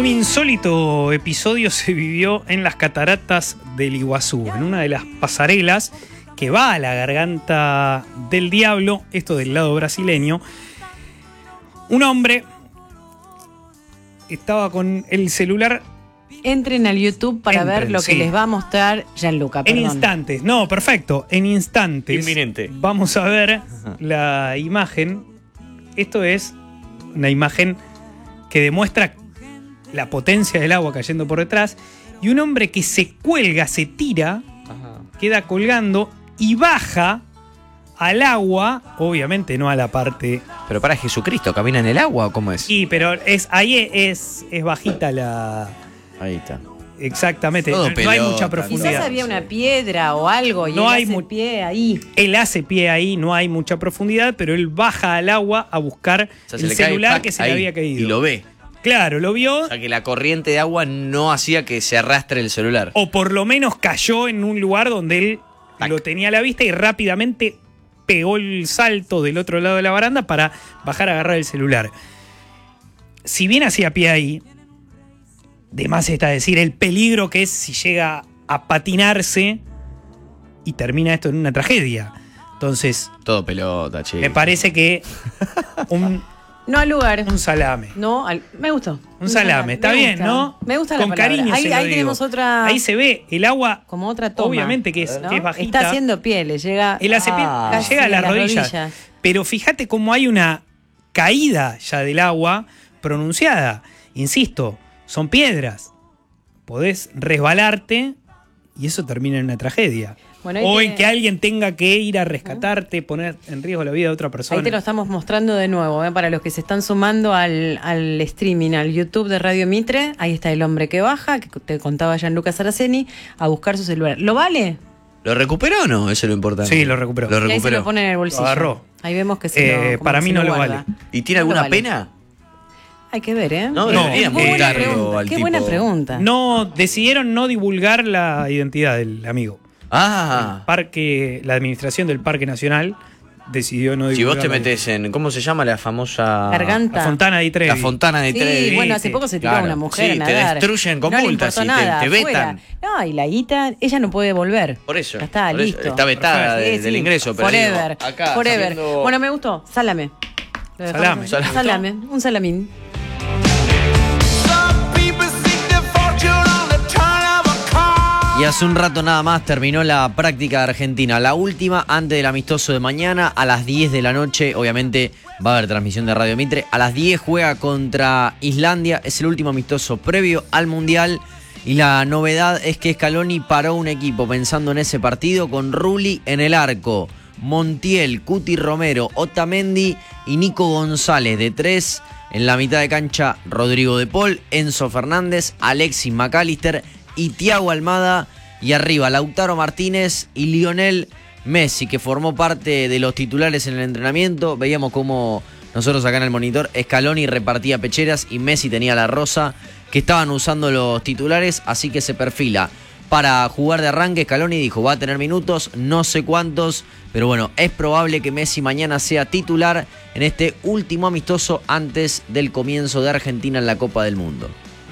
insólito episodio se vivió en las cataratas del Iguazú, en una de las pasarelas que va a la Garganta del Diablo, esto del lado brasileño. Un hombre estaba con el celular. Entren al YouTube para ver lo que les va a mostrar Gianluca. En instantes, no, perfecto, en instantes. Inminente. Vamos a ver la imagen. Esto es una imagen que demuestra la potencia del agua cayendo por detrás. Y un hombre que se cuelga, se tira, queda colgando y baja al agua, obviamente no a la parte. Pero para Jesucristo, ¿camina en el agua o cómo es? Sí, pero ahí es bajita la. Ahí está. Exactamente, Todo no hay mucha profundidad. Quizás había una piedra o algo y no él hay hace pie ahí. Él hace pie ahí, no hay mucha profundidad, pero él baja al agua a buscar el celular que se le había caído. Y lo ve. Claro, lo vio. O sea que la corriente de agua no hacía que se arrastre el celular. O por lo menos cayó en un lugar donde él lo tenía a la vista y rápidamente pegó el salto del otro lado de la baranda para bajar a agarrar el celular. Si bien hacía pie ahí, de más está decir el peligro que es si llega a patinarse y termina esto en una tragedia. Entonces, todo pelota, che. Me parece que no al lugar. Un salame. No, me gustó. Un salame, está bien, ¿no? Me gusta con la palabra. Cariño. Ahí tenemos otra. Ahí se ve el agua. Como otra toma. Obviamente que es, ¿no? que es bajita. Está haciendo pie, le llega. Él hace pie, llega a las rodillas. Pero fíjate cómo hay una caída ya del agua pronunciada. Insisto, son piedras. Podés resbalarte y eso termina en una tragedia. Bueno, o en que alguien tenga que ir a rescatarte, poner en riesgo la vida de otra persona. Ahí te lo estamos mostrando de nuevo, para los que se están sumando al streaming, al YouTube de Radio Mitre. Ahí está el hombre que baja, que te contaba Gianluca Saraceni, a buscar su celular. ¿Lo vale? ¿Lo recuperó o no? Eso es lo importante. Sí, lo recuperó. Y ahí se lo pone en el bolsillo. Lo agarró. Ahí vemos que se lo, para mí no lo vale. ¿Y tiene alguna pena? Hay que ver, ¿eh? No, qué buena pregunta. Qué buena pregunta. No, decidieron no divulgar la identidad del amigo. Ah. La administración del Parque Nacional decidió no divulgar. Si vos te metés en, ¿cómo se llama la famosa? Garganta. La Fontana di Trevi. La Fontana di Trevi. Sí, bueno, hace poco se tiró una mujer a nadar. Te destruyen con no multas y te vetan. No, y la guita, ella no puede volver. Por eso. Ya está, listo. Está vetada del ingreso. Pero forever. Digo, acá, forever. sabiendo... Bueno, me gustó. Salame. Salame. Un salamín. Y hace un rato nada más terminó la práctica de Argentina, la última antes del amistoso de mañana a las 10 de la noche. Obviamente va a haber transmisión de Radio Mitre. A las 10 juega contra Islandia, es el último amistoso previo al Mundial. Y la novedad es que Scaloni paró un equipo pensando en ese partido con Rulli en el arco, Montiel, Cuti Romero, Otamendi y Nico González de 3. En la mitad de cancha Rodrigo de Paul, Enzo Fernández, Alexis McAllister y Thiago Almada, y arriba Lautaro Martínez y Lionel Messi, que formó parte de los titulares en el entrenamiento. Veíamos cómo nosotros acá en el monitor Scaloni repartía pecheras y Messi tenía la rosa que estaban usando los titulares, así que se perfila para jugar de arranque. Scaloni dijo, va a tener minutos, no sé cuántos, pero bueno, es probable que Messi mañana sea titular en este último amistoso antes del comienzo de Argentina en la Copa del Mundo.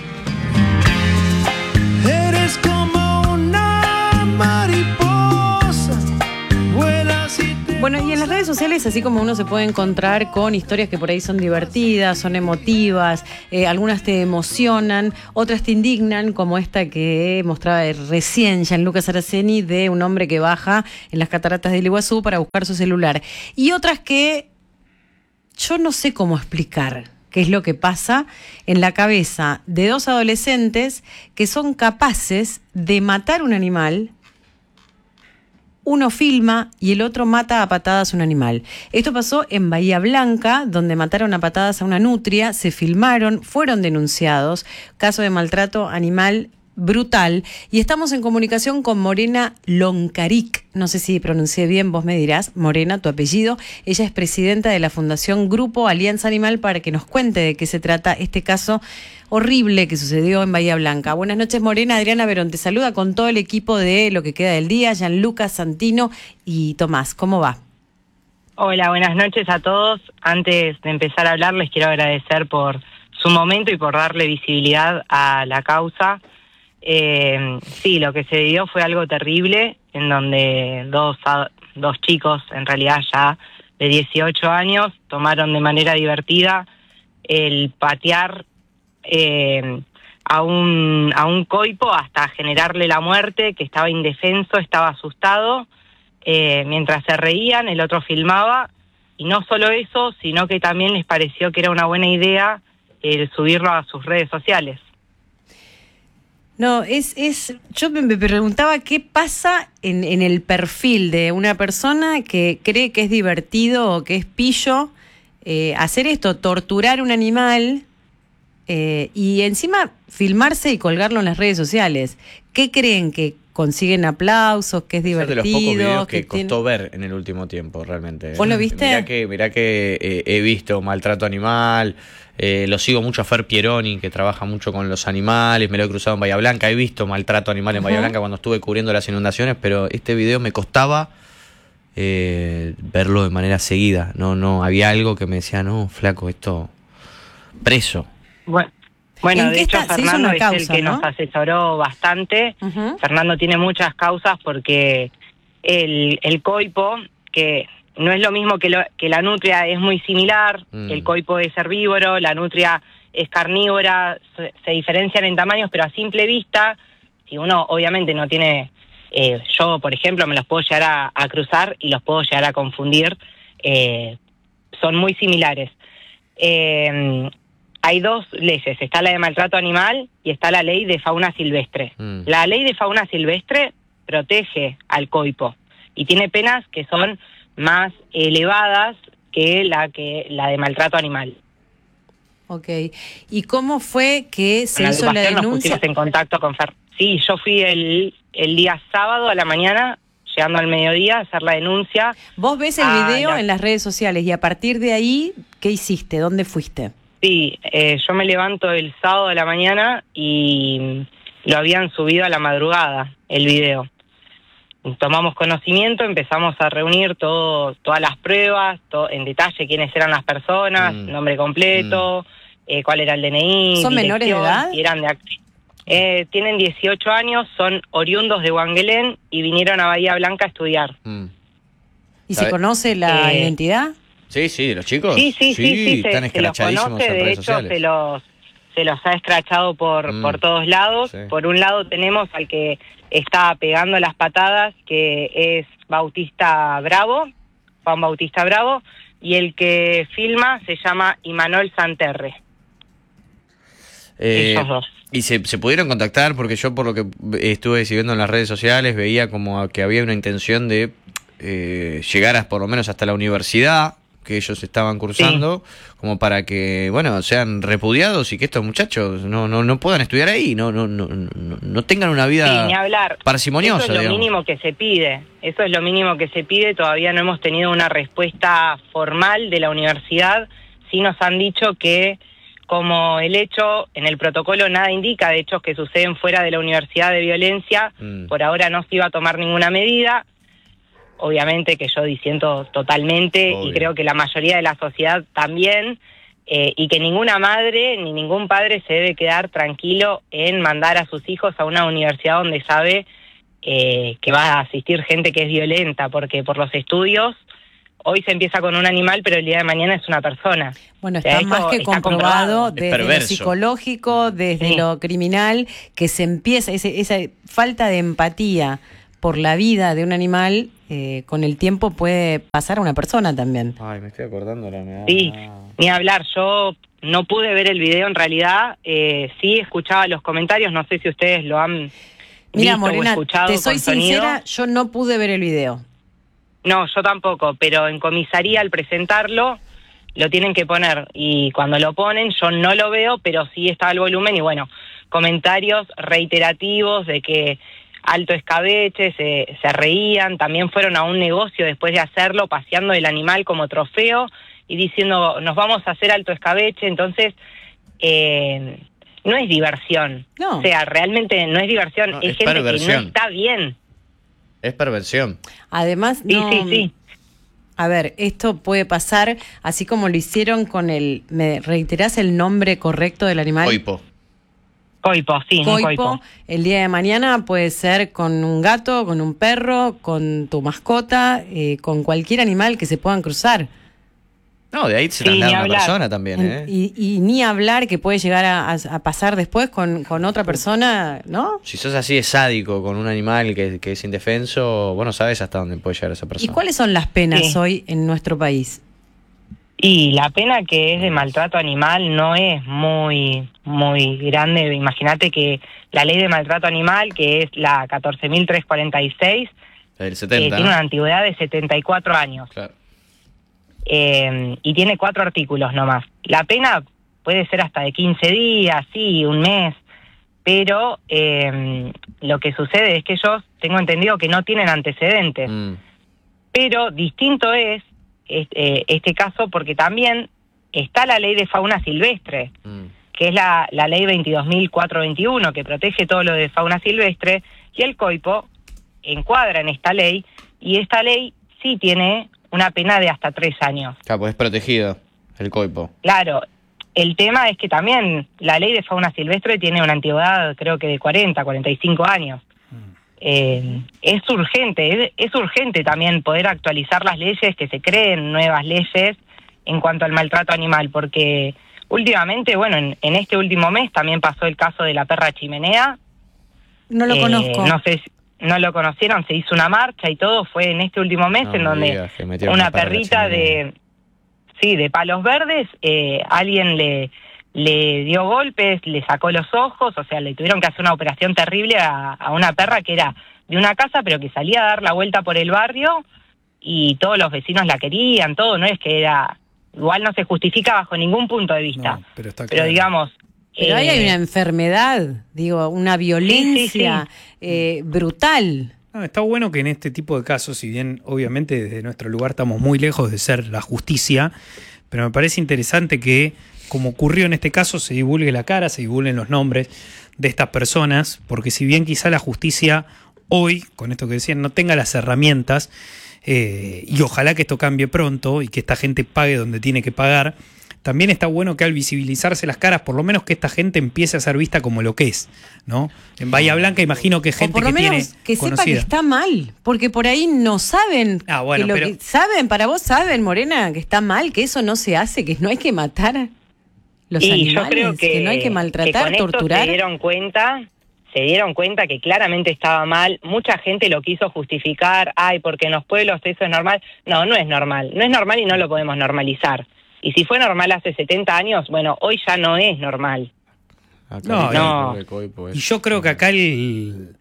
Eres como una mariposa, vuelas y te... Bueno, y en las redes sociales, así como uno se puede encontrar con historias que por ahí son divertidas, son emotivas, algunas te emocionan, otras te indignan, como esta que mostraba recién Gianluca Saraceni de un hombre que baja en las cataratas del Iguazú para buscar su celular. Y otras que yo no sé cómo explicar qué es lo que pasa en la cabeza de dos adolescentes que son capaces de matar un animal. Uno filma y el otro mata a patadas a un animal. Esto pasó en Bahía Blanca, donde mataron a patadas a una nutria, se filmaron, fueron denunciados. Caso de maltrato animal brutal. Y estamos en comunicación con Morena Loncaric. No sé si pronuncié bien, vos me dirás. Morena, tu apellido. Ella es presidenta de la Fundación Grupo Alianza Animal, para que nos cuente de qué se trata este caso horrible que sucedió en Bahía Blanca. Buenas noches, Morena. Adriana Verón te saluda con todo el equipo de Lo que queda del día, Gianluca, Santino y Tomás. ¿Cómo va? Hola, buenas noches a todos. Antes de empezar a hablar, les quiero agradecer por su momento y por darle visibilidad a la causa. Sí, lo que se dio fue algo terrible, en donde dos chicos, en realidad ya de 18 años, tomaron de manera divertida el patear a un coipo hasta generarle la muerte, que estaba indefenso, estaba asustado. Mientras se reían, el otro filmaba, y no solo eso, sino que también les pareció que era una buena idea subirlo a sus redes sociales. No, yo me preguntaba qué pasa en el perfil de una persona que cree que es divertido o que es pillo hacer esto, torturar un animal y encima filmarse y colgarlo en las redes sociales. ¿Qué creen? ¿Que consiguen aplausos? ¿Que es divertido? Es de los pocos videos que tiene... costó ver en el último tiempo, realmente. ¿Vos lo viste? Mirá que he visto maltrato animal, lo sigo mucho a Fer Pieroni, que trabaja mucho con los animales, me lo he cruzado en Bahía Blanca, he visto maltrato animal en Bahía Blanca cuando estuve cubriendo las inundaciones, pero este video me costaba verlo de manera seguida. No, había algo que me decía, no, flaco, esto, preso. Bueno, de hecho Fernando es el que nos asesoró bastante. Fernando tiene muchas causas porque el coipo, que no es lo mismo que la nutria, es muy similar. El coipo es herbívoro, la nutria es carnívora, se diferencian en tamaños, pero a simple vista, si uno obviamente no tiene... yo, por ejemplo, me los puedo llegar a cruzar y los puedo llegar a confundir. Son muy similares. Hay dos leyes, está la de maltrato animal y está la ley de fauna silvestre. La ley de fauna silvestre protege al coipo y tiene penas que son más elevadas que la de maltrato animal. Ok. ¿Y cómo fue que se hizo la denuncia? Nos pusimos en contacto con Fer. Sí, yo fui el día sábado a la mañana, llegando al mediodía, a hacer la denuncia. Vos ves el video en las redes sociales y a partir de ahí, ¿qué hiciste? ¿Dónde fuiste? Sí, yo me levanto el sábado a la mañana y lo habían subido a la madrugada, el video. Tomamos conocimiento, empezamos a reunir todas las pruebas, en detalle quiénes eran las personas, nombre completo, cuál era el DNI. ¿Son menores de edad? Y eran tienen 18 años, son oriundos de Huanguelén y vinieron a Bahía Blanca a estudiar. ¿Y se conoce la identidad? Sí, los chicos. Sí, están escrachadísimos en redes sociales. Se los ha escrachado por todos lados. Sí. Por un lado tenemos al que está pegando las patadas, que es Bautista Bravo, Juan Bautista Bravo, y el que filma se llama Imanol Santerre. Ellos dos. ¿Y se pudieron contactar? Porque yo, por lo que estuve siguiendo en las redes sociales, veía como que había una intención de llegar por lo menos hasta la universidad que ellos estaban cursando, como para que, bueno, sean repudiados y que estos muchachos no puedan estudiar ahí, no tengan una vida ni hablar. Parsimoniosa. Eso es lo mínimo que se pide, todavía no hemos tenido una respuesta formal de la universidad. Sí nos han dicho que, como el hecho, en el protocolo nada indica de hechos que suceden fuera de la universidad de violencia, por ahora no se iba a tomar ninguna medida. Obviamente que yo disiento totalmente. Obvio. Y creo que la mayoría de la sociedad también, y que ninguna madre ni ningún padre se debe quedar tranquilo en mandar a sus hijos a una universidad donde sabe que va a asistir gente que es violenta, porque por los estudios hoy se empieza con un animal, pero el día de mañana es una persona. Bueno, está más que comprobado desde lo psicológico, desde lo criminal, que se empieza esa falta de empatía por la vida de un animal, con el tiempo puede pasar a una persona también. Ay, me estoy acordando la verdad. Sí, ni hablar. Yo no pude ver el video en realidad, sí escuchaba los comentarios, no sé si ustedes lo han Mira, visto Morena, o escuchado. te soy sincera, yo no pude ver el video. No, yo tampoco, pero en comisaría al presentarlo lo tienen que poner, y cuando lo ponen yo no lo veo, pero sí está el volumen, y bueno, comentarios reiterativos de que alto escabeche, se reían, también fueron a un negocio después de hacerlo, paseando el animal como trofeo y diciendo, nos vamos a hacer alto escabeche. Entonces, no es diversión. No. O sea, realmente no es diversión, es gente perversión. Que no está bien. Es perversión. Además, no... Sí. A ver, esto puede pasar así como lo hicieron con ¿me reiterás el nombre correcto del animal? Coipo. Coipo, sí, un coipo. El día de mañana puede ser con un gato, con un perro, con tu mascota, con cualquier animal que se puedan cruzar. No, de ahí se Sí, traslada ni una hablar. persona también, ¿eh? Y ni hablar que puede llegar a pasar después con otra persona, ¿no? Si sos así de sádico con un animal que es indefenso, vos no sabes hasta dónde puede llegar esa ¿Y persona. cuáles son las penas Sí. hoy en nuestro país? Y la pena que es de maltrato animal no es muy grande. Imagínate que la ley de maltrato animal, que es la 14.346, El 70, tiene ¿no? una antigüedad de 74 años. Claro. Y tiene 4 artículos nomás. La pena puede ser hasta de 15 días, sí, un mes, pero lo que sucede es que ellos, tengo entendido que no tienen antecedentes. Pero distinto es este caso porque también está la ley de fauna silvestre, que es la ley 22.421, que protege todo lo de fauna silvestre, y el coipo encuadra en esta ley, y esta ley sí tiene una pena de hasta 3 años. Claro, pues es protegido el coipo. Claro, el tema es que también la ley de fauna silvestre tiene una antigüedad creo que de 45 años. Es urgente también poder actualizar las leyes, que se creen nuevas leyes en cuanto al maltrato animal, porque últimamente, bueno, en este último mes también pasó el caso de la perra chimenea. No lo conozco. No sé si no lo conocieron, se hizo una marcha y todo, fue en este último mes No en me donde digas que metieron una una perra perrita chimenea. de palos verdes, alguien le dio golpes, le sacó los ojos, o sea, le tuvieron que hacer una operación terrible a una perra que era de una casa, pero que salía a dar la vuelta por el barrio y todos los vecinos la querían, todo, no es que era, igual no se justifica bajo ningún punto de vista, No, pero está pero claro. digamos... Pero ahí hay una enfermedad, digo, una violencia brutal. No, está bueno que en este tipo de casos, si bien obviamente desde nuestro lugar estamos muy lejos de ser la justicia, pero me parece interesante que, como ocurrió en este caso, se divulgue la cara, se divulguen los nombres de estas personas, porque si bien quizá la justicia hoy, con esto que decían, no tenga las herramientas, y ojalá que esto cambie pronto y que esta gente pague donde tiene que pagar, también está bueno que al visibilizarse las caras, por lo menos que esta gente empiece a ser vista como lo que es, ¿no? En Bahía Blanca imagino que O gente por lo que menos tiene que sepa que conocida. está mal, porque por ahí no saben. Ah, bueno, que lo pero- que saben, para vos saben, Morena, que está mal, que eso no se hace, que no hay que matar los y animales, yo creo que no hay que maltratar, con esto torturar. se dieron cuenta que claramente estaba mal. Mucha gente lo quiso justificar, porque en los pueblos eso es normal. No, no es normal y no lo podemos normalizar. Y si fue normal hace 70 años, bueno, hoy ya no es normal. No, no. El coipo es- Y yo creo que acá el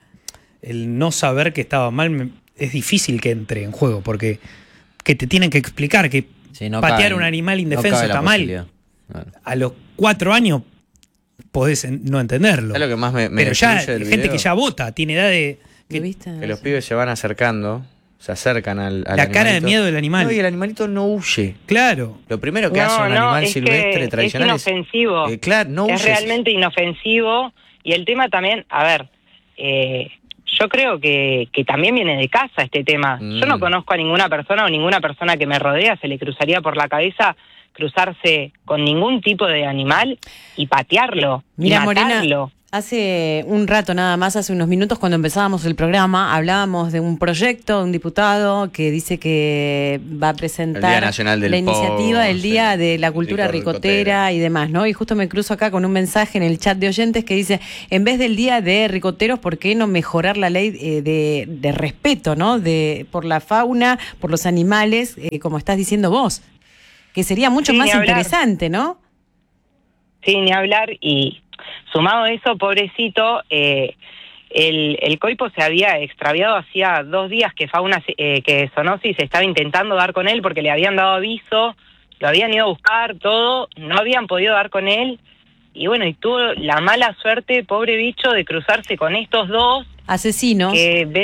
no saber que estaba mal es difícil que entre en juego, porque que te tienen que explicar que Sí, no patear cabe- un animal no indefenso cabe la está mal. posibilidad. Claro. A los 4 años podés no entenderlo. ¿Sabes lo que más me Pero ya destruye hay del gente video? que ya vota, tiene edad de... ¿Lo viste? Que los pibes se van acercando, se acercan al La cara de animalito. miedo del animal. No, y el animalito no huye. Claro. Lo primero que hace un animal silvestre tradicional es inofensivo. claro, no es huye. realmente inofensivo. Y el tema también, a ver, yo creo que también viene de casa este tema. Yo no conozco a ninguna persona o ninguna persona que me rodea se le cruzaría por la cabeza cruzarse con ningún tipo de animal y patearlo, Mira, y Morena, matarlo. hace un rato nada más, hace unos minutos cuando empezábamos el programa, hablábamos de un proyecto de un diputado que dice que va a presentar El Día Nacional del la iniciativa Porro, del Día sí. de la Cultura Ricotera y demás, ¿no? Y justo me cruzo acá con un mensaje en el chat de oyentes que dice, en vez del Día de Ricoteros, ¿por qué no mejorar la ley de respeto, ¿no? Por la fauna, por los animales, como estás diciendo vos? Que sería mucho Sí, más ni hablar. interesante, ¿no? Sí, ni hablar. Y sumado a eso, pobrecito, el coipo se había extraviado hacía 2 días que que Zoonosis estaba intentando dar con él porque le habían dado aviso, lo habían ido a buscar, todo, no habían podido dar con él. Y bueno, y tuvo la mala suerte, pobre bicho, de cruzarse con estos dos Asesinos. que